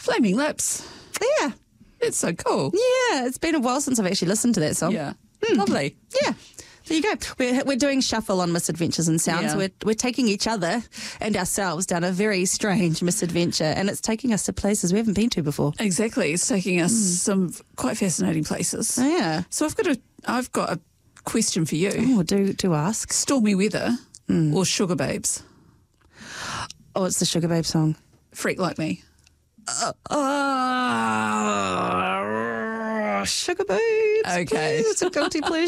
Flaming Lips. Yeah. It's so cool. Yeah, it's been a while since I've actually listened to that song. Yeah. Lovely. Yeah. There you go. We're doing shuffle on Misadventures in Sounds. Yeah. We're taking each other and ourselves down a very strange misadventure, and it's taking us to places we haven't been to before. Exactly. It's taking us some quite fascinating places. Oh, yeah. So I've got a question for you. Oh, do ask. Stormy Weather or Sugar Babes? Oh, it's the Sugar Babe song. Freak Like Me. Sugar Babes. Okay. Please, it's a guilty pleasure.